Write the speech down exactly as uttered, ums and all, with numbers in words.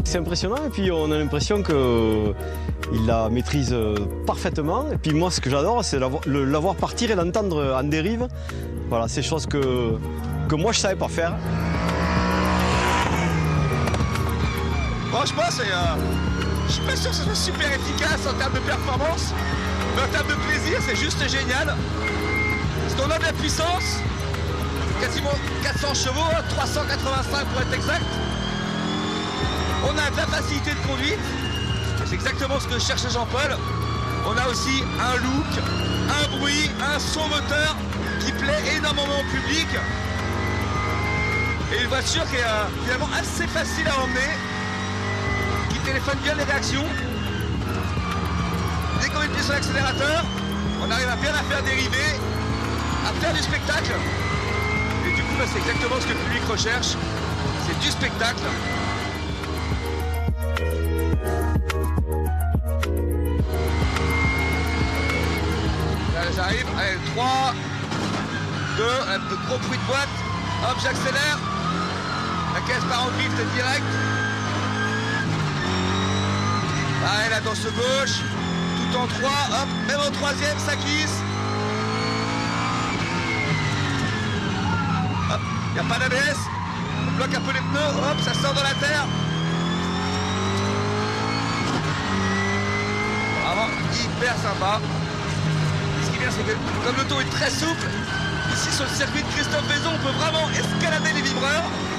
C'est impressionnant et puis on a l'impression qu'il la maîtrise parfaitement. Et puis moi ce que j'adore c'est la voir partir et l'entendre en dérive. Voilà, c'est des choses que, que moi je ne savais pas faire. Franchement, c'est, euh, je suis pas sûr que ce soit super efficace en termes de performance, mais en termes de plaisir, c'est juste génial. Parce qu'on a de la puissance, quasiment quatre cents chevaux, trois cent quatre-vingt-cinq pour être exact. On a de la facilité de conduite, c'est exactement ce que cherchait Jean-Paul. On a aussi un look, un bruit, un son moteur qui plaît énormément au public. Et une voiture qui est euh, finalement assez facile à emmener, qui téléphone bien les réactions. Dès qu'on met le pied sur l'accélérateur, on arrive à bien la faire dériver, à faire du spectacle. Et du coup, bah, c'est exactement ce que le public recherche, c'est du spectacle. J'arrive, allez, trois, deux, un gros bruit de boîte, hop, j'accélère, la caisse part en drift direct. Allez, la danse gauche, tout en trois, hop, même au troisième, ça glisse. Hop, il n'y a pas d'A B S, on bloque un peu les pneus, hop, ça sort dans la terre. Vraiment hyper sympa. C'est que comme l'auto est très souple, ici sur le circuit de Christophe Vézon, on peut vraiment escalader les vibreurs.